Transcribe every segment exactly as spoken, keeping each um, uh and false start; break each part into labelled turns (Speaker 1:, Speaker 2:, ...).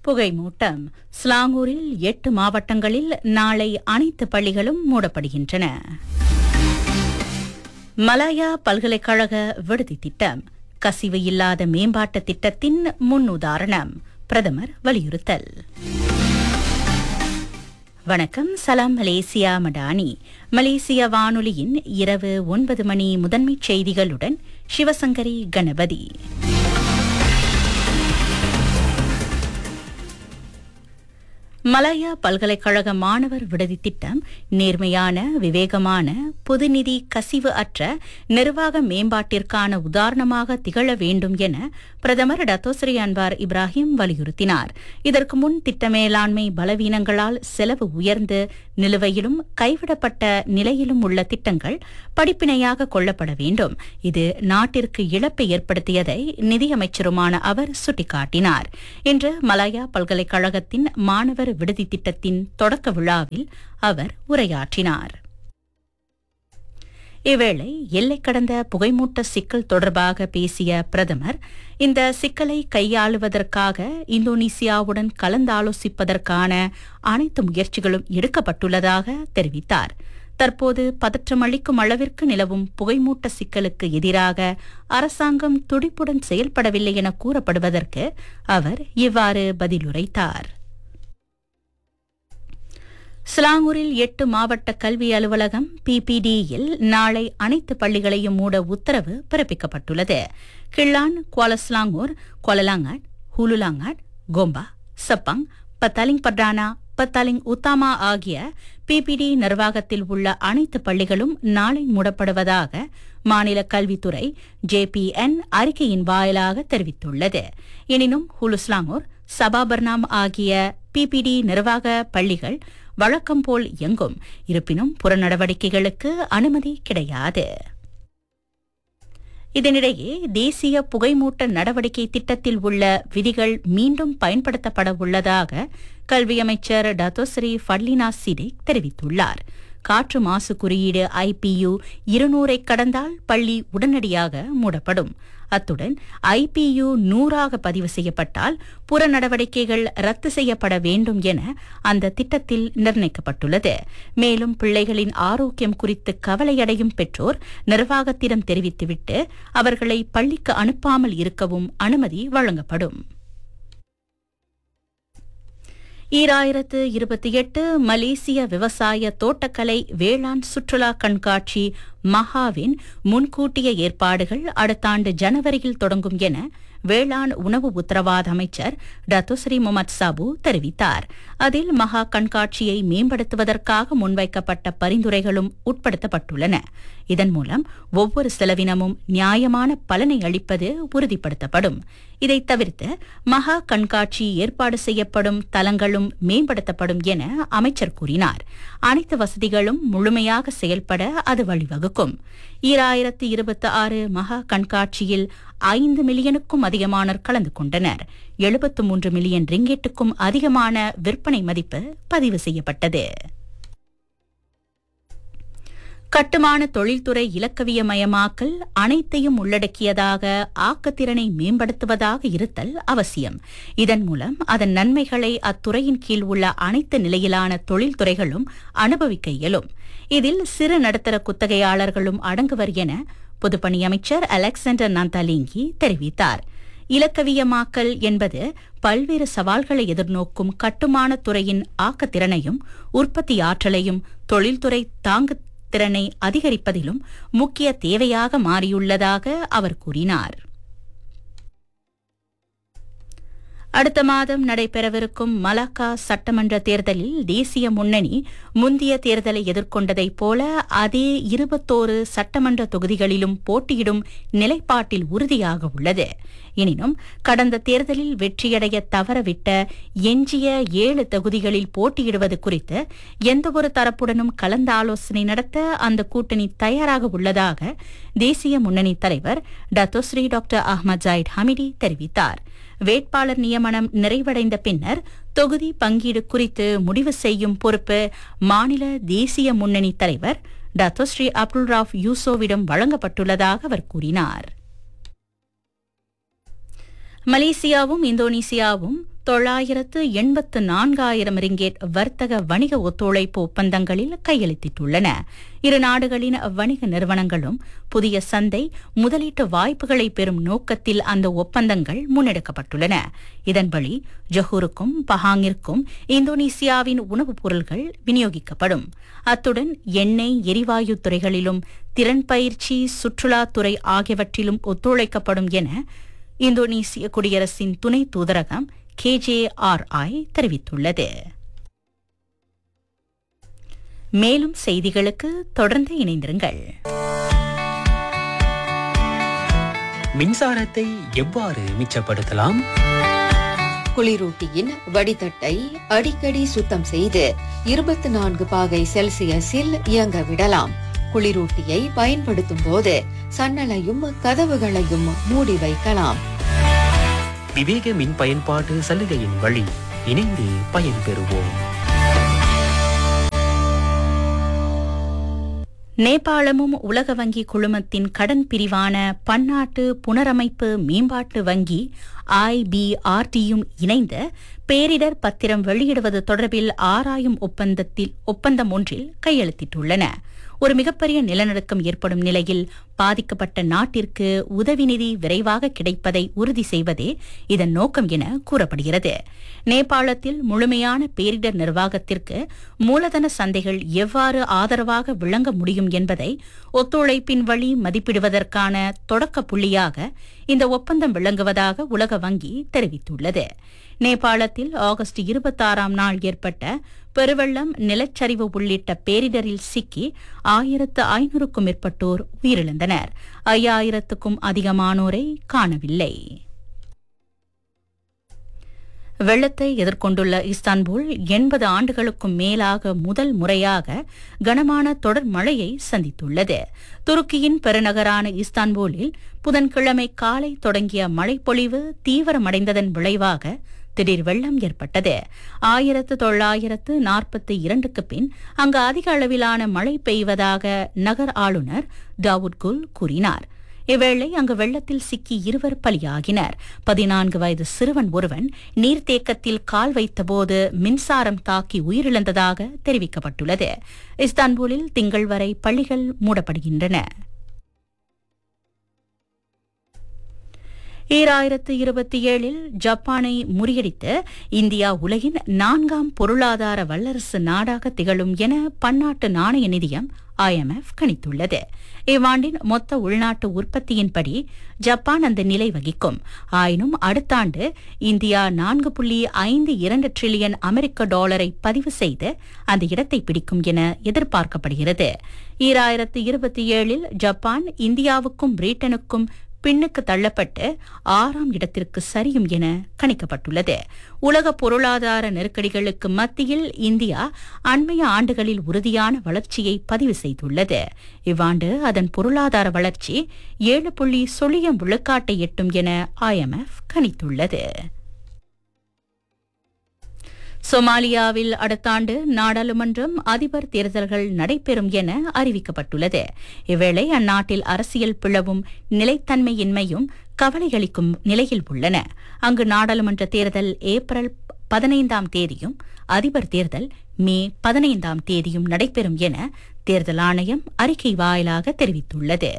Speaker 1: புகைமூட்டம். ஸ்லாங்கூரில் எட்டு மாவட்டங்களில் நாளை அனைத்து பள்ளிகளும் மூடப்படுகின்றன. மலாயா பல்கலைக்கழக விடுதி திட்டம் கசிவு இல்லாத மேம்பாட்டு திட்டத்தின் முன்னுதாரணம். பிரதமர் வலியுறுத்தல். வணக்கம். சலாம் மலேசியா மடானி. மலேசிய வானொலியின் இரவு ஒன்பது மணி முதன்மைச் செய்திகளுடன் சிவசங்கரி கணபதி. மலாயா பல்கலைக்கழக மாணவர் விடுதி திட்டம் நேர்மையான, விவேகமான, பொதுநிதி கசிவு அற்ற நிர்வாக மேம்பாட்டிற்கான உதாரணமாக திகழ வேண்டும் என பிரதமர் டத்தோஸ்ரீ அன்வார் இப்ராஹிம் வலியுறுத்தினார். இதற்கு முன் திட்ட மேலாண்மை பலவீனங்களால் செலவு உயர்ந்து நிலுவையிலும் கைவிடப்பட்ட நிலையிலும் உள்ள திட்டங்கள் படிப்பினையாக கொள்ளப்பட வேண்டும். இது நாட்டிற்கு இழப்பை ஏற்படுத்தியதை நிதியமைச்சருமான அவர் சுட்டிக்காட்டினார். இன்று மலாயா பல்கலைக்கழகத்தின் மாணவர் விடுதி திட்டத்தின் தொடக்க விழாவில் அவர் உரையாற்றினார். இவ்வேளை எல்லை கடந்த புகைமூட்ட சிக்கல் தொடர்பாக பேசிய பிரதமர், இந்த சிக்கலை கையாளுவதற்காக இந்தோனேசியாவுடன் கலந்தாலோசிப்பதற்கான அனைத்து முயற்சிகளும் எடுக்கப்பட்டுள்ளதாக தெரிவித்தார். தற்போது பதற்றமளிக்கும் அளவிற்கு நிலவும் புகைமூட்ட சிக்கலுக்கு எதிராக அரசாங்கம் துடிப்புடன் செயல்படவில்லை என கூறப்படுவதற்கு அவர் இவ்வாறு பதிலுரைத்தார். ஸ்லாங்கூரில் எட்டு மாவட்ட கல்வி அலுவலகம் பிபிடியில் நாளை அனைத்து பள்ளிகளையும் மூட உத்தரவு பிறப்பிக்கப்பட்டுள்ளது. கிள்ளான், குவாலஸ்லாங்கூர், கொலலாங்காட், ஹுலுலாங்காட், கோம்பா, சப்பாங், பத்தாலிங் பர்டானா, பத்தாலிங் உத்தாமா ஆகிய பிபிடி நிர்வாகத்தில் உள்ள அனைத்து பள்ளிகளும் நாளை மூடப்படுவதாக மாநில கல்வித்துறை ஜேபிஎன் அறிக்கையின் வாயிலாக தெரிவித்துள்ளது. எனினும் ஹுலுஸ்லாங்கூர், சபாபர்னாம் ஆகிய பிபிடி நிர்வாக பள்ளிகள் வழக்கம் போல் இயங்கும். இருப்பினும் புறநடவடிக்கைகளுக்கு அனுமதி கிடையாது. இதனிடையே தேசிய புகைமூட்ட நடவடிக்கை திட்டத்தில் உள்ள விதிகள் மீண்டும் பயன்படுத்தப்பட உள்ளதாக கல்வி அமைச்சர் டத்தோஸ்ரீ ஃபட்லினா சிடிக் தெரிவித்துள்ளார். காற்று மாசு குறியீடு ஐபியு இருநூறை கடந்தால் பள்ளி உடனடியாக மூடப்படும். அத்துடன் ஐபியு நூறாக பதிவு செய்யப்பட்டால் புற நடவடிக்கைகள் ரத்து செய்யப்பட வேண்டும் என அந்த திட்டத்தில் நிர்ணயிக்கப்பட்டுள்ளது. மேலும் பிள்ளைகளின் ஆரோக்கியம் குறித்து கவலையடையும் பெற்றோர் நிர்வாகத்திடம் தெரிவித்துவிட்டு அவர்களை பள்ளிக்கு அனுப்பாமல் இருக்கவும் அனுமதி வழங்கப்படும். ஈராயிரத்து இருபத்தி எட்டு மலேசிய விவசாய தோட்டக்கலை வேளாண் சுற்றுலா கண்காட்சி மஹாவின் முன்கூட்டிய ஏற்பாடுகள் அடுத்த ஆண்டு ஜனவரியில் தொடங்கும் என வேளாண் உணவு உத்தரவாத அமைச்சர் டத்தோஸ்ரீ முகமது சாபு தெரிவித்தார். அதில் மகா கண்காட்சியை மேம்படுத்துவதற்காக முன்வைக்கப்பட்ட பரிந்துரைகளும் உட்படுத்தப்பட்டுள்ளன. இதன் மூலம் ஒவ்வொரு செலவினமும் நியாயமான பலனை அளிப்பது உறுதிப்படுத்தப்படும். இதை தவிர்த்து மகா கண்காட்சி ஏற்பாடு செய்யப்படும் தலங்களும் மேம்படுத்தப்படும் என அமைச்சர் கூறினார். அனைத்து வசதிகளும் முழுமையாக செயல்பட அது வழிவகுக்கும். ஈராயிரத்து இருபத்தி ஆறு மகா கண்காட்சியில் ஐந்து மில்லியனுக்கும் அதிகமானோர் கலந்து கொண்டனர். எழுபத்து மூன்று மில்லியன் ரிங்கெட்டுக்கும் அதிகமான விற்பனை மதிப்பு பதிவு செய்யப்பட்டது. கட்டுமான தொழில்துறை இலக்கவியமயமாக்கல் அனைத்தையும் உள்ளடக்கியதாக ஆக்கத்திறனை மேம்படுத்துவதாக இருத்தல் அவசியம். இதன் மூலம் அதன் நன்மைகளை அத்துறையின் கீழ் உள்ள அனைத்து நிலையிலான தொழில்துறைகளும் அனுபவிக்க இயலும். இதில் சிறு நடுத்தர குத்தகையாளர்களும் அடங்குவர் என பொதுப்பணி அமைச்சர் அலெக்சாண்டர் நந்தாலிங்கி தெரிவித்தார். இலக்கவியமாக்கல் என்பது பல்வேறு சவால்களை எதிர்நோக்கும் கட்டுமான துறையின் ஆக்கத்திறனையும் உற்பத்தி ஆற்றலையும் தொழில்துறை தாங்கு திறனை அதிகரிப்பதிலும் முக்கிய தேவையாக மாறியுள்ளதாக அவர் கூறினார். அடுத்த மாதம் நடைபெறவிருக்கும் மலாக்கா சட்டமன்ற தேர்தலில் தேசிய முன்னணி முந்தைய தேர்தலை எதிர்கொண்டதைப் போல அதே இருபத்தோரு சட்டமன்ற தொகுதிகளிலும் போட்டியிடும் நிலைப்பாட்டில் உறுதியாக உள்ளது. எனினும் கடந்த தேர்தலில் வெற்றியடைய தவறவிட்ட எஞ்சிய ஏழு தொகுதிகளில் போட்டியிடுவது குறித்து எந்தவொரு தரப்புடனும் கலந்து ஆலோசனை நடத்த அந்த கூட்டணி தயாராக உள்ளதாக தேசிய முன்னணி தலைவர் டத்தோஸ்ரீ டாக்டர் அஹ்மத் ஜாயிட் ஹமிடி தெரிவித்தார். வேட்பாளர் நியமனம் நிறைவடைந்த பின்னர் தொகுதி பங்கீடு குறித்து முடிவு செய்யும் பொறுப்பு மாநில தேசிய முன்னணி தலைவர் டத்தோஸ்ரீ அப்துல் ராஃப் யூசோவிடம் வழங்கப்பட்டுள்ளதாக அவர் கூறினார். மலேசியாவும் இந்தோனேசியாவும் தொள்ளாயிரத்து எண்பத்து நான்காயிரம் ரிங்கேட் வர்த்தக வணிக ஒத்துழைப்பு ஒப்பந்தங்களில் கையெழுத்திட்டுள்ளன. இரு நாடுகளின் வணிக நிறுவனங்களும் புதிய சந்தை முதலீட்டு வாய்ப்புகளை பெறும் நோக்கத்தில் அந்த ஒப்பந்தங்கள் முன்னெடுக்கப்பட்டுள்ளன. இதன்படி ஜொஹூருக்கும் பஹாங்கிற்கும் இந்தோனேசியாவின் உணவுப் பொருட்கள் விநியோகிக்கப்படும். அத்துடன் எண்ணெய் எரிவாயு துறைகளிலும் திறன் பயிற்சி சுற்றுலாத்துறை ஆகியவற்றிலும் ஒத்துழைக்கப்படும் என இந்தோனேசிய குடியரசின் துணை தூதரகம் கே ஜே ஆர் ஐ தெரிவித்துள்ளது. மேலும் செய்திகளுக்கு தொடர்ந்து இணைந்திருங்கள்.
Speaker 2: மின்சாரத்தை எவ்வாறு மிச்சப்படுத்தலாம்?
Speaker 3: குளிரூட்டியின் வடிதட்டை அடிக்கடி சுத்தம் செய்து இருபத்தி நான்கு பாகை செல்சியஸில் இயங்க விடலாம். குளிரூட்டியை பயன்படுத்தும் போது சன்னலையும் கதவுகளையும் மூடி வைக்கலாம்.
Speaker 2: விவேக மின் பயன்பாட்டு சலுகையின் வழி இணைந்து பயன்பெறுவோம்.
Speaker 1: நேபாளமும் உலக வங்கி குழுமத்தின் கடன் பிரிவான பன்னாட்டு புனரமைப்பு மேம்பாட்டு வங்கி ஐ பி ஆர் டியும் இணைந்த பேரிடர் பத்திரம் வெளியிடுவது தொடர்பில் ஆராயும் ஒப்பந்தத்தில் ஒப்பந்தம் ஒன்றில் கையெழுத்திட்டுள்ளன. ஒரு மிகப்பெரிய நிலநடுக்கம் ஏற்படும் நிலையில் பாதிக்கப்பட்ட நாட்டிற்கு உதவி நிதி விரைவாக கிடைப்பதை உறுதி செய்வதே இதன் நோக்கம் என கூறப்படுகிறது. நேபாளத்தில் முழுமையான பேரிடர் நிர்வாகத்திற்கு மூலதன சந்தைகள் எவ்வாறு ஆதரவாக விளங்க முடியும் என்பதை ஒத்துழைப்பின் வழி மதிப்பிடுவதற்கான தொடக்க புள்ளியாக இந்த ஒப்பந்தம் விளங்குவதாக உலக வங்கி தெரிவித்துள்ளது. நேபாளத்தில் ஆகஸ்ட் இருபத்தாறாம் நாள் ஏற்பட்ட பெருவெள்ளம், நிலச்சரிவு உள்ளிட்ட பேரிடரில் சிக்கி ஆயிரத்து ஐநூறுக்கும் மேற்பட்டோர் உயிரிழந்தனர். ஐயாயிரத்துக்கும் அதிகமானோரை காணவில்லை. வெள்ளத்தை எதிர்கொண்டுள்ள இஸ்தான்புல் எண்பது ஆண்டுகளுக்கும் மேலாக முதல் முறையாக கனமான தொடர் மழையை சந்தித்துள்ளது. துருக்கியின் பெருநகரான இஸ்தான்புலில் புதன்கிழமை காலை தொடங்கிய மழைப்பொழிவு தீவிரமடைந்ததன் விளைவாக திடீர் வெள்ளம் ஏற்பட்டது. ஆயிரத்து தொள்ளாயிரத்து நாற்பத்தி இரண்டுக்கு பின் அங்கு அதிக அளவிலான மழை பெய்வதாக நகர் ஆளுநர் தாவூத் குல் கூறினார். இவ்வேளை அங்கு வெள்ளத்தில் சிக்கி இருவர் பலியாகினர். பதினான்கு வயது சிறுவன் ஒருவன் நீர்த்தேக்கத்தில் கால் வைத்தபோது மின்சாரம் தாக்கி உயிரிழந்ததாக தெரிவிக்கப்பட்டுள்ளது. இஸ்தான்புலில் திங்கள் வரை பள்ளிகள் மூடப்படுகின்றன. ஈராயிரத்து இருபத்தி ஏழில் ஜப்பானை முறியடித்து இந்தியா உலகின் நான்காம் பொருளாதார வல்லரசு நாடாக திகழும் என பன்னாட்டு நாணய நிதியம் ஐ எம் எஃப் கணித்துள்ளது. இவ்வாண்டின் மொத்த உள்நாட்டு உற்பத்தியின்படி ஜப்பான் அந்த நிலை வகிக்கும். ஆயினும் அடுத்த ஆண்டு இந்தியா நான்கு புள்ளி ஐந்து இரண்டு டிரில்லியன் அமெரிக்க டாலரை பதிவு செய்து அந்த இடத்தை பிடிக்கும் என எதிர்பார்க்கப்படுகிறது. ஈராயிரத்து இருபத்தி ஏழில் ஜப்பான் இந்தியாவுக்கும் பிரிட்டனுக்கும் பின்னுக்கு தள்ளப்பட்டு ஆறாம் இடத்திற்கு சரியும் என கணிக்கப்பட்டுள்ளது. உலக பொருளாதார நெருக்கடிகளுக்கு மத்தியில் இந்தியா அண்மைய ஆண்டுகளில் உறுதியான வளர்ச்சியை பதிவு செய்துள்ளது. இவ்வாண்டு அதன் பொருளாதார வளர்ச்சி ஏழு புள்ளி சுழியம் விழுக்காட்டை எட்டும் என ஐ எம் எஃப் கணித்துள்ளது. சொமாலியாவில் அடுத்த ஆண்டு நாடாளுமன்றம், அதிபர் தேர்தல்கள் நடைபெறும் என அறிவிக்கப்பட்டுள்ளது. இவ்வேளை அந்நாட்டில் அரசியல் பிளவும் நிலைத்தன்மையின்மையும் கவலையளிக்கும் நிலையில் உள்ளன. அங்கு நாடாளுமன்ற தேர்தல் ஏப்ரல் பதினைந்தாம் தேதியும் அதிபர் தேர்தல் மே பதினைந்தாம் தேதியும் நடைபெறும் என தேர்தல் ஆணையம் அறிக்கை வாயிலாக தெரிவித்துள்ளது.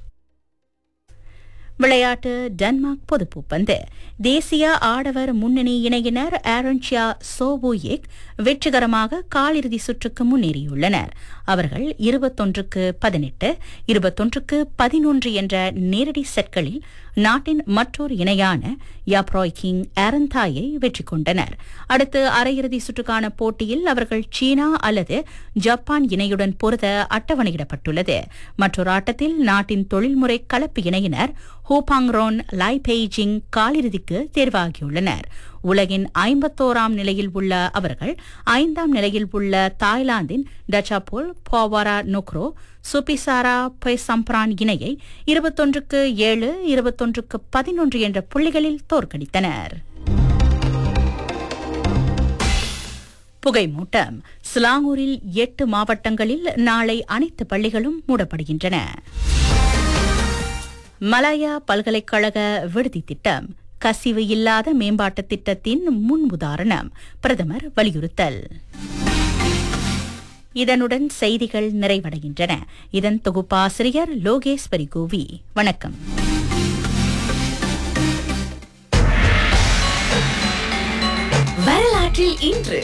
Speaker 1: விளையாட்டு. டென்மார்க் பொதுப்பூப்பந்து தேசிய ஆடவர் முன்னணி இணையினர் ஆரன்ஷியா சோபோயேக் வெற்றிகரமாக காலிறுதி சுற்றுக்கு முன்னேறியுள்ளனர். அவர்கள் இருபத்தொன்றுக்கு பதினெட்டு, இருபத்தொன்றுக்கு பதினொன்று என்ற நேரடி செட்களில் நாட்டின் மற்றொரு இணையான யாப்ராய் கிங் ஆரந்தாயை வெற்றி கொண்டனர். அடுத்து அரையிறுதி சுற்றுக்கான போட்டியில் அவர்கள் சீனா அல்லது ஜப்பான் இணையுடன் பொருத அட்டவணையிடப்பட்டுள்ளது. மற்றொரு ஆட்டத்தில் நாட்டின் தொழில்முறை கலப்பு இணையினர் ஹூபாங்ரோன் லை பெய்ஜிங் காலிறுதிக்கு தேர்வாகியுள்ளனர். உலகின் ஐம்பத்தோராம் நிலையில் உள்ள அவர்கள் ஐந்தாம் நிலையில் உள்ள தாய்லாந்தின் டச்சாபோல் போவாரா நோக்ரோ சுபிசாரா பொய்சம்பிரான் இணையை இருபத்தொன்றுக்கு ஏழு, இருபத்தொன்றுக்கு பதினொன்று என்ற புள்ளிகளில் தோற்கடித்தனர். புகைமூட்டம். சிலாங்கூரில் எட்டு மாவட்டங்களில் நாளை அனைத்து பள்ளிகளும் மூடப்படுகின்றன. மலாயா பல்கலைக்கழக விடுதி திட்டம். கசிவு இல்லாத மேம்பாட்டு திட்டத்தின் முன் உதாரணம். பிரதமர் வலியுறுத்தல். இதனுடன் செய்திகள் நிறைவடைகின்றன. இதன் தொகுப்பாசிரியர் லோகேஸ்வரி கோவி. வணக்கம்.
Speaker 4: வரலாற்றில் இன்று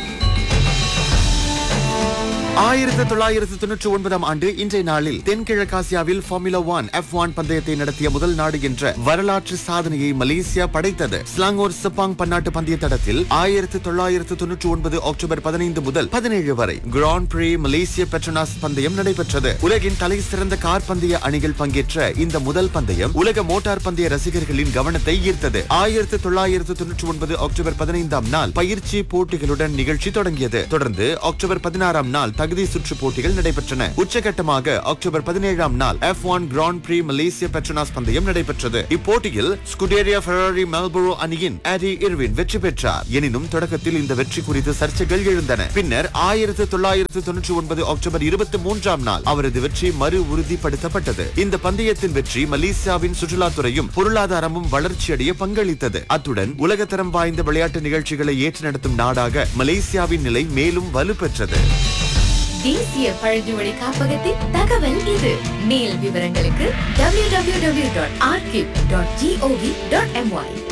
Speaker 5: ஆயிரத்தி தொள்ளாயிரத்தி தொன்னூற்றி ஒன்பதாம் ஆண்டு இன்றைய நாளில் தென்கிழக்காசியாவில் ஃபார்முலா ஒன் எஃப் ஒன் பந்தயத்தை நடத்திய முதல் நாடு என்ற வரலாற்று சாதனையை மலேசியா படைத்தது. ஸ்லாங்கோர் செப்பாங் பன்னாட்டு பந்தய தடத்தில் ஆயிரத்தி தொள்ளாயிரத்தி தொன்னூற்றி ஒன்பது அக்டோபர் பதினைந்து முதல் பதினேழு வரை கிராண்ட் பிரீ மலேசிய பெட்ரோனாஸ் பந்தயம் நடைபெற்றது. உலகின் தலை சிறந்த கார் பந்தய அணிகள் பங்கேற்ற இந்த முதல் பந்தயம் உலக மோட்டார் பந்தய ரசிகர்களின் கவனத்தை ஈர்த்தது. ஆயிரத்தி தொள்ளாயிரத்தி தொன்னூற்றி ஒன்பது அக்டோபர் பதினைந்தாம் நாள் பயிற்சி போட்டிகளுடன் நிகழ்ச்சி தொடங்கியது. தொடர்ந்து அக்டோபர் பதினாறாம் நாள் தகுதி சுற்று போட்டிகள் நடைபெற்றன. உச்சகட்டமாக அக்டோபர் பதினேழாம் நாள் எஃப் ஒன் கிராண்ட் பிரீ மலேசிய பெட்ரோனாஸ் பந்தயம் நடைபெற்றது. இப்போட்டியில் ஸ்குடேரியா ஃபெராரி மெல்போரோ அணியின் ஆடி இர்வின் வெற்றி பெற்றார். எனினும் தொடக்கத்தில் இந்த வெற்றி குறித்து சர்ச்சைகள் எழுந்தன. பின்னர் ஆயிரத்தி தொள்ளாயிரத்தி தொன்னூற்றி ஒன்பது அக்டோபர் இருபத்தி மூன்றாம் நாள் அவரது வெற்றி மறு உறுதிப்படுத்தப்பட்டது. இந்த பந்தயத்தின் வெற்றி மலேசியாவின் சுற்றுலாத்துறையும் பொருளாதாரமும் வளர்ச்சியடைய பங்களித்தது. அத்துடன் உலகத்தரம் வாய்ந்த விளையாட்டு நிகழ்ச்சிகளை ஏற்று நடத்தும் நாடாக மலேசியாவின் நிலை மேலும் வலுப்பெற்றது.
Speaker 4: தேசிய பழங்குடி காப்பகத்தின் தகவல் இது. மேல் விவரங்களுக்கு W W W dot archive dot gov dot MY.